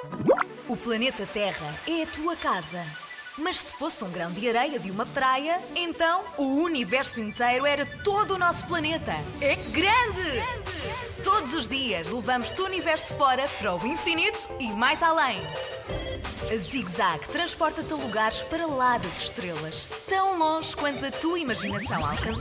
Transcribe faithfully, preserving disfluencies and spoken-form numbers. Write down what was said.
O planeta Terra é a tua casa. Mas se fosse um grão de areia de uma praia, então o universo inteiro era todo o nosso planeta. É grande! Todos os dias levamos-te o universo fora para o infinito e mais além. A Zig Zag transporta-te a lugares para lá das estrelas, tão longe quanto a tua imaginação alcança.